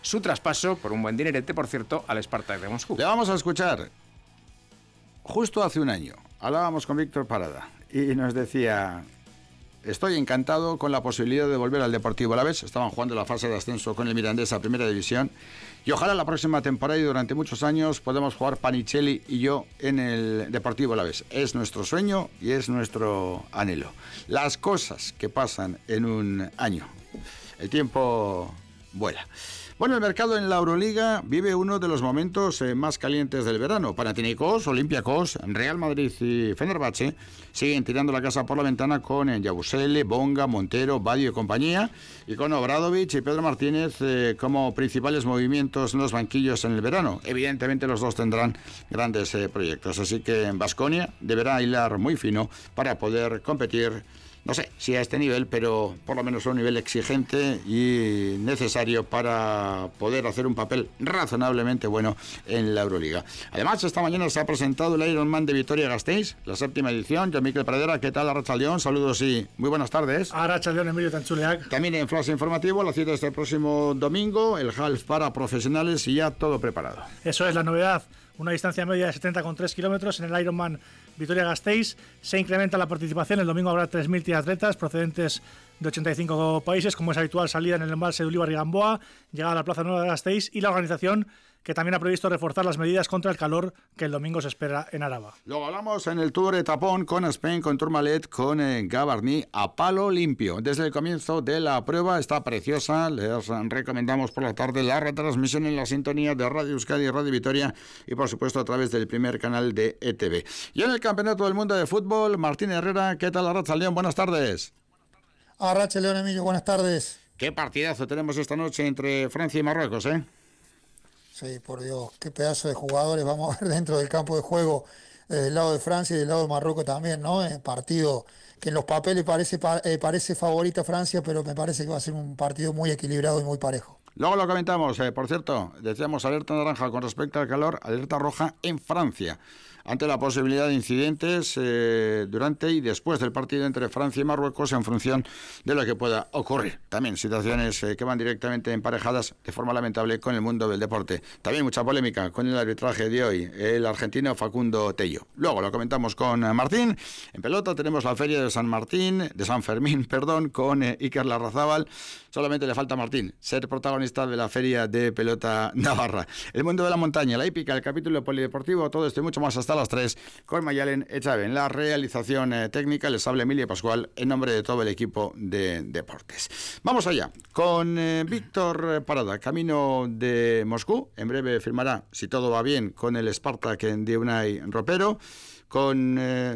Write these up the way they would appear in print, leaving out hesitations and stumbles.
su traspaso por un buen dinerete, por cierto, al Spartak de Moscú. Le vamos a escuchar. Justo hace un año hablábamos con Víctor Parada y nos decía: estoy encantado con la posibilidad de volver al Deportivo Alavés. Estaban jugando la fase de ascenso con el Mirandés a Primera División y ojalá la próxima temporada y durante muchos años podamos jugar Panicelli y yo en el Deportivo Alavés. Es nuestro sueño y es nuestro anhelo. Las cosas que pasan en un año. El tiempo vuela. Bueno, el mercado en la Euroliga vive uno de los momentos más calientes del verano. Panathinaikos, Olympiacos, Real Madrid y Fenerbahce siguen tirando la casa por la ventana con Yabusele, Bonga, Montero, Badio y compañía, y con Obradovic y Pedro Martínez como principales movimientos en los banquillos en el verano. Evidentemente los dos tendrán grandes proyectos, así que Baskonia deberá hilar muy fino para poder competir. No sé si a este nivel, pero por lo menos a un nivel exigente y necesario para poder hacer un papel razonablemente bueno en la Euroliga. Además, esta mañana se ha presentado el Ironman de Vitoria-Gasteiz, la 7ª edición. Yo, Miquel Pradera, ¿qué tal? Arratsaldeon, saludos y muy buenas tardes. Arratsaldeon, Emilio Tantzuleak. También en Flash Informativo, la cita de este próximo domingo, el half para profesionales y ya todo preparado. Eso es la novedad. Una distancia media de 70,3 kilómetros en el Ironman Vitoria-Gasteiz. Se incrementa la participación. El domingo habrá 3.000 triatletas procedentes de 85 países, como es habitual, salida en el embalse de Ulibar y Gamboa, llegada a la Plaza Nueva de Gasteiz, y la organización, que también ha previsto reforzar las medidas contra el calor que el domingo se espera en Araba. Luego hablamos en el Tour Etapón con Spain, con Tourmalet, con Gavarni a palo limpio. Desde el comienzo de la prueba está preciosa. Les recomendamos por la tarde la retransmisión en la sintonía de Radio Euskadi y Radio Vitoria y por supuesto a través del primer canal de ETV. Y en el Campeonato del Mundo de Fútbol, Martín Herrera, ¿qué tal? Arratsaldeon, buenas tardes. Arratsaldeon, Emilio, buenas tardes. Qué partidazo tenemos esta noche entre Francia y Marruecos, ¿eh? Sí, por Dios, qué pedazo de jugadores vamos a ver dentro del campo de juego, del lado de Francia y del lado de Marruecos también, ¿no? Partido que en los papeles parece favorita Francia, pero me parece que va a ser un partido muy equilibrado y muy parejo. Luego lo comentamos, por cierto, decíamos alerta naranja con respecto al calor, alerta roja en Francia, ante la posibilidad de incidentes durante y después del partido entre Francia y Marruecos en función de lo que pueda ocurrir. También situaciones que van directamente emparejadas de forma lamentable con el mundo del deporte. También mucha polémica con el arbitraje de hoy, el argentino Facundo Tello. Luego lo comentamos con Martín. En pelota tenemos la feria de San Fermín, con Iker Larrazábal. Solamente le falta a Martín ser protagonista de la feria de pelota navarra. El mundo de la montaña, la hípica, el capítulo polideportivo, todo esto y mucho más hasta las 3 con Mayalen Echave. En la realización técnica les habla Emilia Pascual en nombre de todo el equipo de deportes. Vamos allá con Víctor Parada, camino de Moscú. En breve firmará, si todo va bien, con el Spartak de Unai Ropero. De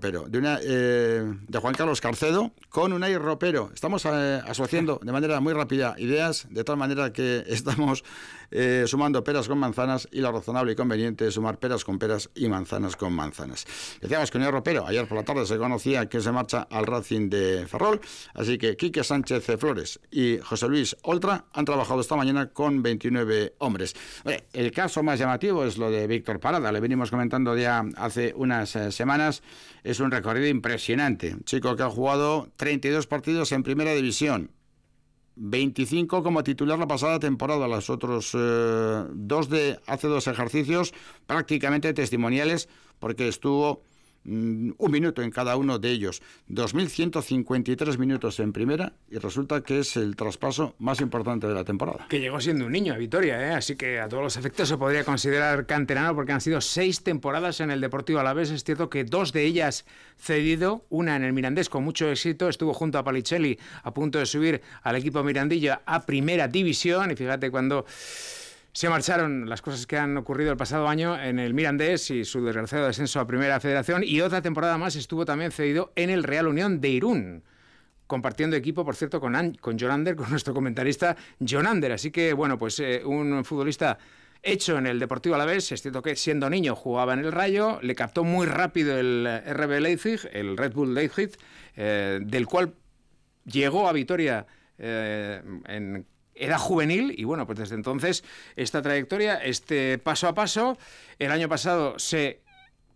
Juan Carlos Carcedo, con Unai Ropero. Estamos asociando de manera muy rápida ideas, de tal manera que estamos sumando peras con manzanas, y lo razonable y conveniente es sumar peras con peras y manzanas con manzanas. Decíamos que Unai Ropero, ayer por la tarde se conocía que se marcha al Racing de Ferrol, así que Quique Sánchez Flores y José Luis Oltra han trabajado esta mañana con 29 hombres. El caso más llamativo es lo de Víctor Parada, le venimos comentando ya hace unas semanas. Es un recorrido impresionante. Un chico que ha jugado 32 partidos en Primera División, 25 como titular la pasada temporada, los otros dos de hace 2 ejercicios prácticamente testimoniales, porque estuvo un minuto en cada uno de ellos, 2.153 minutos en primera, y resulta que es el traspaso más importante de la temporada. Que llegó siendo un niño a Vitoria, así que a todos los efectos se podría considerar canterano, porque han sido 6 temporadas en el Deportivo Alavés. Es cierto que 2 de ellas cedido, una en el Mirandés con mucho éxito, estuvo junto a Palicelli a punto de subir al equipo mirandilla a Primera División, y fíjate cuando se marcharon las cosas que han ocurrido el pasado año en el Mirandés y su desgraciado descenso a Primera Federación, y otra temporada más estuvo también cedido en el Real Unión de Irún, compartiendo equipo, por cierto, con Jonander, con nuestro comentarista Jonander. Así que, bueno, pues un futbolista hecho en el Deportivo Alavés. Es cierto que siendo niño jugaba en el Rayo, le captó muy rápido el RB Leipzig, el Red Bull Leipzig, del cual llegó a Vitoria en edad juvenil, y bueno, pues desde entonces esta trayectoria, este paso a paso. El año pasado se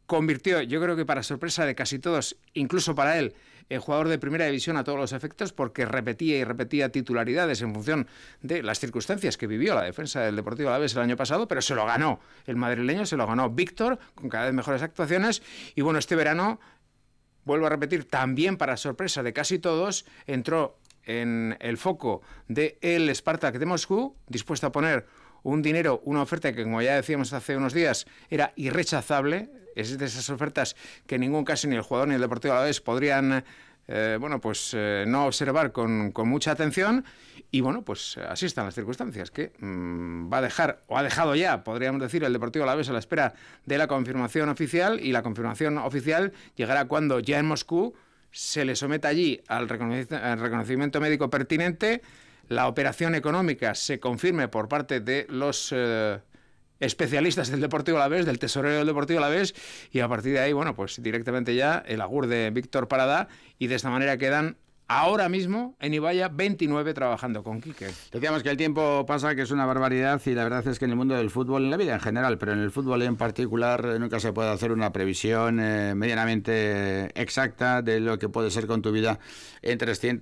convirtió, yo creo que para sorpresa de casi todos, incluso para él, en jugador de primera división a todos los efectos, porque repetía y repetía titularidades en función de las circunstancias que vivió la defensa del Deportivo Alavés el año pasado, pero se lo ganó el madrileño, se lo ganó Víctor, con cada vez mejores actuaciones, y bueno, este verano, vuelvo a repetir, también para sorpresa de casi todos, entró en el foco del Spartak de Moscú, dispuesto a poner un dinero, una oferta que, como ya decíamos hace unos días, era irrechazable. Es de esas ofertas que en ningún caso ni el jugador ni el Deportivo Alavés podrían no observar con mucha atención. Y bueno, pues así están las circunstancias, que va a dejar, o ha dejado ya, podríamos decir, el Deportivo Alavés a la espera de la confirmación oficial, y la confirmación oficial llegará cuando ya en Moscú se le someta allí al reconocimiento médico pertinente, la operación económica se confirme por parte de los especialistas del Deportivo Alavés, del tesorero del Deportivo Alavés, y a partir de ahí, bueno, pues directamente ya el agur de Víctor Parada, y de esta manera quedan ahora mismo en Ibaya 29 trabajando con Quique. Decíamos que el tiempo pasa, que es una barbaridad, y la verdad es que en el mundo del fútbol, en la vida en general, pero en el fútbol en particular, nunca se puede hacer una previsión medianamente exacta de lo que puede ser con tu vida en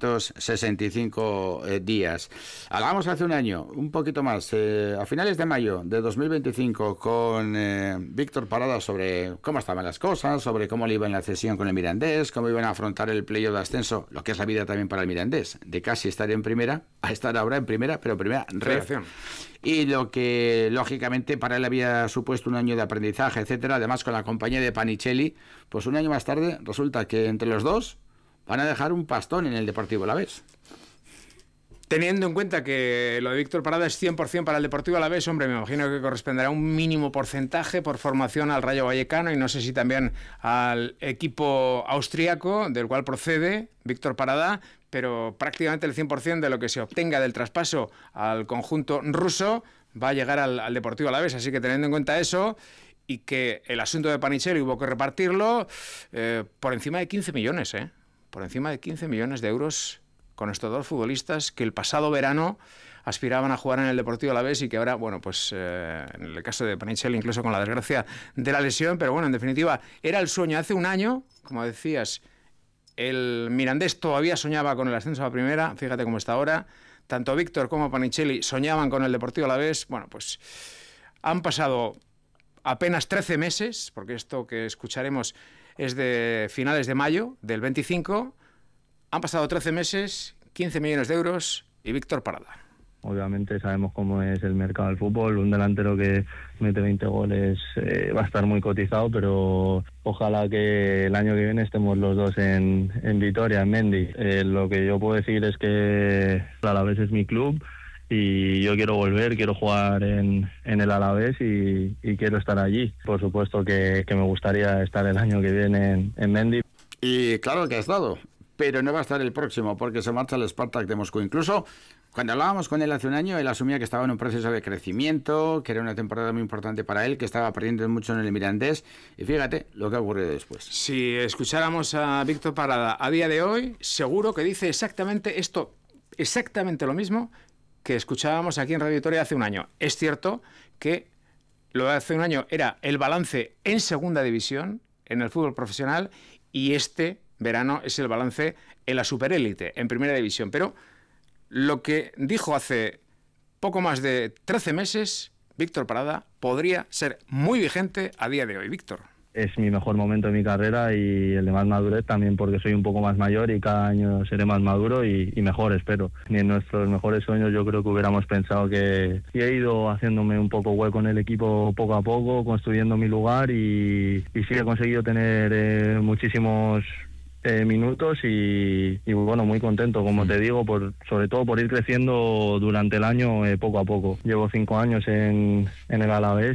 365 días. Hablamos hace un año, un poquito más, a finales de mayo de 2025, con Víctor Parada, sobre cómo estaban las cosas, sobre cómo le iba en la cesión con el Mirandés, cómo iban a afrontar el playoff de ascenso, lo que es la vida también para el Mirandés, de casi estar en primera a estar ahora en primera, pero primera reacción. Y lo que lógicamente para él había supuesto un año de aprendizaje, etcétera, además con la compañía de Panichelli, pues un año más tarde resulta que entre los dos van a dejar un pastón en el Deportivo Alavés. Teniendo en cuenta que lo de Víctor Parada es 100% para el Deportivo Alavés, hombre, me imagino que corresponderá un mínimo porcentaje por formación al Rayo Vallecano, y no sé si también al equipo austríaco del cual procede Víctor Parada, pero prácticamente el 100% de lo que se obtenga del traspaso al conjunto ruso va a llegar al Deportivo Alavés. Así que, teniendo en cuenta eso, y que el asunto de Panichelli hubo que repartirlo, por encima de 15 millones, por encima de 15 millones de euros con estos dos futbolistas que el pasado verano aspiraban a jugar en el Deportivo Alavés, y que ahora, bueno, pues en el caso de Panichelli, incluso con la desgracia de la lesión, pero bueno, en definitiva, era el sueño. Hace un año, como decías, el Mirandés todavía soñaba con el ascenso a la primera, fíjate cómo está ahora. Tanto Víctor como Panichelli soñaban con el Deportivo Alavés. Bueno, pues han pasado apenas 13 meses, porque esto que escucharemos es de finales de mayo del 25, han pasado 13 meses, 15 millones de euros y Víctor Parada. Obviamente sabemos cómo es el mercado del fútbol, un delantero que mete 20 goles va a estar muy cotizado, pero ojalá que el año que viene estemos los dos en Vitoria, en Mendy. Lo que yo puedo decir es que el Alavés es mi club y yo quiero volver, quiero jugar en el Alavés y quiero estar allí. Por supuesto que me gustaría estar el año que viene en Mendy. Y claro que ha estado, pero no va a estar el próximo, porque se marcha al Spartak de Moscú. Incluso cuando hablábamos con él hace un año, él asumía que estaba en un proceso de crecimiento, que era una temporada muy importante para él, que estaba aprendiendo mucho en el Mirandés, y fíjate lo que ha ocurrido después. Si escucháramos a Víctor Parada a día de hoy, seguro que dice exactamente lo mismo que escuchábamos aquí en Radio Vitoria hace un año. Es cierto que lo de hace un año era el balance en segunda división, en el fútbol profesional, y este verano es el balance en la superélite, en primera división. Pero lo que dijo hace poco más de 13 meses Víctor Parada podría ser muy vigente a día de hoy. Víctor. Es mi mejor momento de mi carrera y el de más madurez también, porque soy un poco más mayor y cada año seré más maduro y mejor, espero. Ni en nuestros mejores sueños yo creo que hubiéramos pensado que he ido haciéndome un poco hueco en el equipo poco a poco, construyendo mi lugar y sí he conseguido tener muchísimos minutos y bueno, muy contento, como te digo, sobre todo por ir creciendo durante el año poco a poco. Llevo 5 años en el Alavés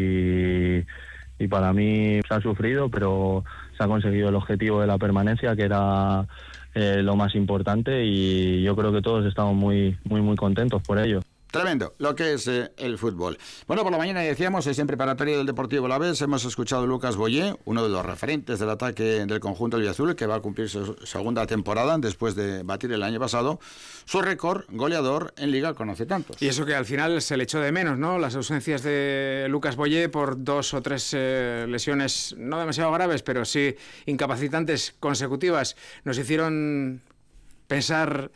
y para mí se ha sufrido, pero se ha conseguido el objetivo de la permanencia, que era lo más importante, y yo creo que todos estamos muy contentos por ello. Tremendo, lo que es el fútbol. Bueno, por la mañana decíamos, es en preparatoria del Deportivo Alavés, hemos escuchado a Lucas Boyé, uno de los referentes del ataque del conjunto albiazul, que va a cumplir su segunda temporada después de batir el año pasado su récord goleador en Liga con 11 tantos. Y eso que al final se le echó de menos, ¿no? Las ausencias de Lucas Boyé por 2 o 3 lesiones no demasiado graves, pero sí incapacitantes consecutivas, nos hicieron pensar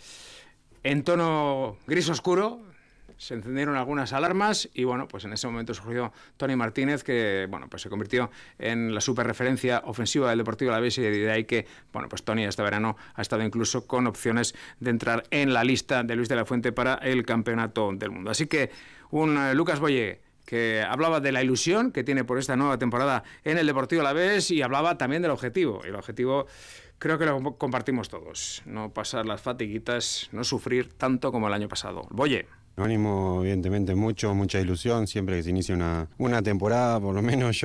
en tono gris oscuro. Se encendieron algunas alarmas y bueno, pues en ese momento surgió Toni Martínez, que bueno, pues se convirtió en la superreferencia ofensiva del Deportivo Alavés, y de ahí que bueno, pues Toni este verano ha estado incluso con opciones de entrar en la lista de Luis de la Fuente para el Campeonato del Mundo. Así que un Lucas Boyé que hablaba de la ilusión que tiene por esta nueva temporada en el Deportivo Alavés, y hablaba también del objetivo. Y el objetivo creo que lo compartimos todos: no pasar las fatiguitas, no sufrir tanto como el año pasado. Boyé. Ánimo, evidentemente, mucha ilusión. Siempre que se inicia una temporada, por lo menos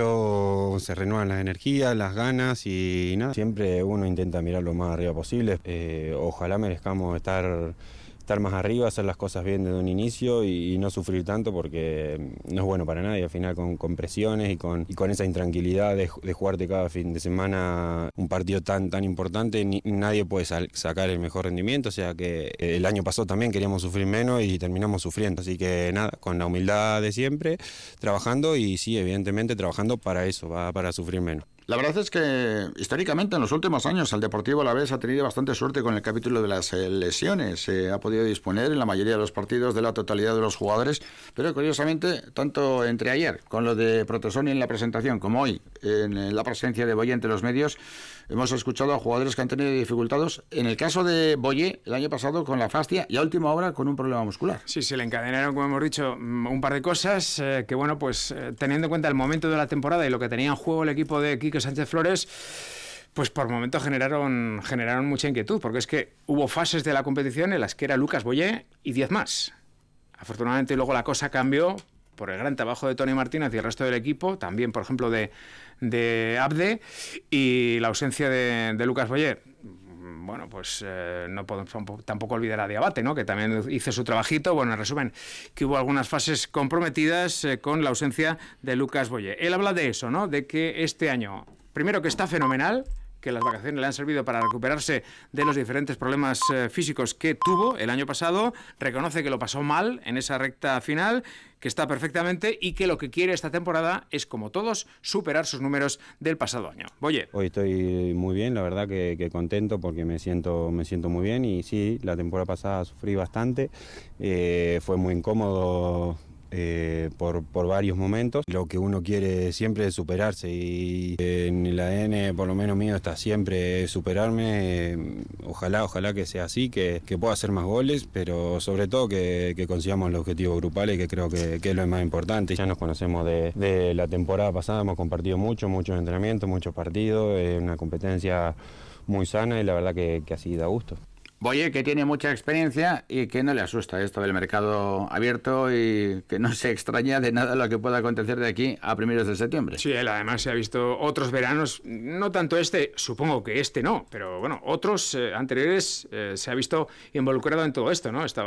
se renuevan las energías, las ganas y nada. Siempre uno intenta mirar lo más arriba posible. Ojalá merezcamos estar más arriba, hacer las cosas bien desde un inicio y no sufrir tanto, porque no es bueno para nadie. Al final con presiones y con esa intranquilidad de jugarte cada fin de semana un partido tan importante, nadie puede sacar el mejor rendimiento. O sea que el año pasado también queríamos sufrir menos y terminamos sufriendo. Así que nada, con la humildad de siempre, trabajando, y sí, evidentemente trabajando para eso, para sufrir menos. La verdad es que históricamente en los últimos años el Deportivo Alavés ha tenido bastante suerte con el capítulo de las lesiones. Ha podido disponer en la mayoría de los partidos de la totalidad de los jugadores, pero curiosamente, tanto entre ayer con lo de Protesoni en la presentación como hoy en la presencia de Boyé entre los medios, hemos escuchado a jugadores que han tenido dificultades. En el caso de Boyé, el año pasado con la fascia y a última hora con un problema muscular. Sí, se le encadenaron, como hemos dicho, un par de cosas que, bueno, pues teniendo en cuenta el momento de la temporada y lo que tenía en juego el equipo de Quique Sánchez Flores, pues por momentos generaron mucha inquietud, porque es que hubo fases de la competición en las que era Lucas Boyé y 10 más. Afortunadamente luego la cosa cambió por el gran trabajo de Toni Martínez y el resto del equipo, también por ejemplo de Abde, y la ausencia de Lucas Boyé. Bueno, pues no podemos tampoco olvidar a Diabate, ¿no?, que también hizo su trabajito. Bueno, en resumen, que hubo algunas fases comprometidas con la ausencia de Lucas Boyé. Él habla de eso, ¿no?, de que este año, primero, que está fenomenal, que las vacaciones le han servido para recuperarse de los diferentes problemas físicos que tuvo el año pasado. Reconoce que lo pasó mal en esa recta final, que está perfectamente, y que lo que quiere esta temporada es, como todos, superar sus números del pasado año. Boyé. Hoy estoy muy bien, la verdad que contento, porque me siento muy bien, y sí, la temporada pasada sufrí bastante, fue muy incómodo por varios momentos. Lo que uno quiere siempre es superarse, y en el ADN, por lo menos mío, está siempre superarme. Ojalá que sea así, que pueda hacer más goles, pero sobre todo que consigamos el objetivo grupal, y que creo que es lo más importante. Ya nos conocemos de la temporada pasada, hemos compartido muchos entrenamientos, muchos partidos, una competencia muy sana, y la verdad que así da gusto. Boyé, que tiene mucha experiencia y que no le asusta esto del mercado abierto, y que no se extraña de nada lo que pueda acontecer de aquí a primeros de septiembre. Sí, él además se ha visto otros veranos, no tanto este, supongo que este no, pero bueno, otros anteriores se ha visto involucrado en todo esto, ¿no? Estaba